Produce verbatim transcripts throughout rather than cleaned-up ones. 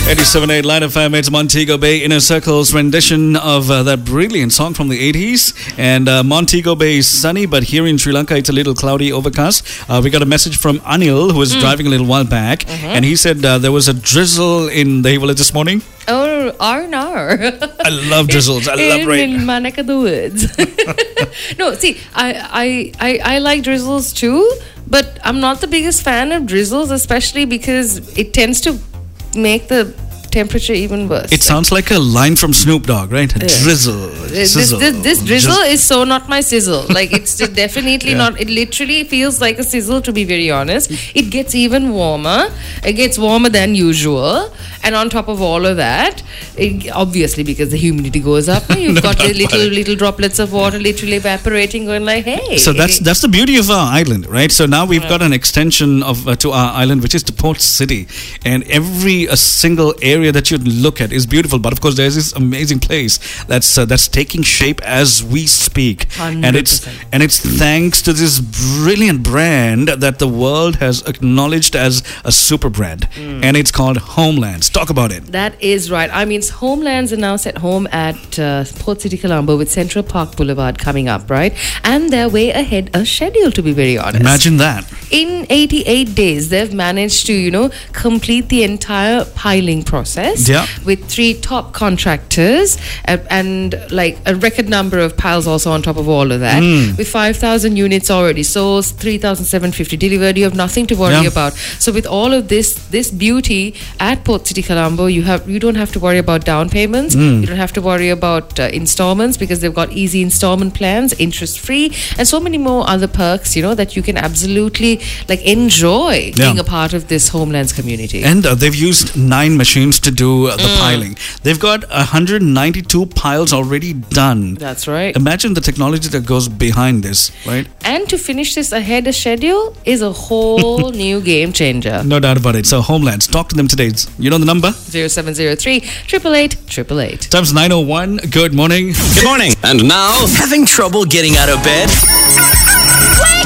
eighty-seven point eight Line F M, it's Montego Bay Inner Circle's rendition of uh, that brilliant song from the eighties. And uh, Montego Bay is sunny, but here in Sri Lanka it's a little cloudy, overcast. Uh, we got a message from Anil, who was mm. driving a little while back, mm-hmm. and he said uh, there was a drizzle in the Himalaya this morning. Oh, R and R. I love drizzles. I love in, rain. In my neck of the woods. No, see, I, I, I, I like drizzles too, but I'm not the biggest fan of drizzles, especially because it tends to make the temperature even worse. It sounds like a line from Snoop Dogg, right? A yeah. drizzle. This, this, this drizzle Just is so not my sizzle. Like, it's definitely yeah. not. It literally feels like a sizzle, to be very honest. It gets even warmer. It gets warmer than usual. And on top of all of that, it, obviously because the humidity goes up, you've no got the little little droplets of water literally evaporating, going like, hey. So that's that's the beauty of our island, right? So now we've got an extension of uh, to our island, which is the port city, and every a single area that you look at is beautiful. But of course, there's this amazing place that's uh, that's taking shape as we speak, one hundred percent. and it's and it's thanks to this brilliant brand that the world has acknowledged as a super brand, mm. and it's called Homelands. Talk about it. That is right. I mean, Homelands are now set home at uh, Port City, Colombo, with Central Park Boulevard coming up, right? And they're way ahead of schedule, to be very honest. Imagine that. In eighty-eight days, they've managed to, you know, complete the entire piling process yeah. with three top contractors and, and like a record number of piles also on top of all of that. Mm. With five thousand units already sold, three thousand seven hundred fifty delivered, you have nothing to worry yeah. about. So with all of this, this beauty at Port City, Colombo, you have you don't have to worry about down payments. Mm. You don't have to worry about uh, installments because they've got easy installment plans, interest free, and so many more other perks, you know, that you can absolutely like enjoy yeah. being a part of this Homelands community. And uh, they've used nine machines to do uh, the mm. piling. They've got one hundred ninety-two piles already done. That's right. Imagine the technology that goes behind this, right? And to finish this ahead of schedule is a whole new game changer. No doubt about it. So Homelands, talk to them today. You know the number? zero seven zero three, eight eight eight, eight eight eight. Time's nine oh one. Good morning. Good morning. And now, having trouble getting out of bed? Wake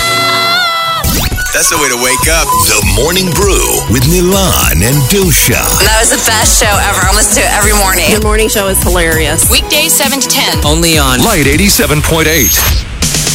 up! That's the way to wake up. The Morning Brew with Milan and Dusha. That was the best show ever. I listen to it every morning. The morning show is hilarious. Weekdays seven to ten. Only on Light eighty-seven point eight.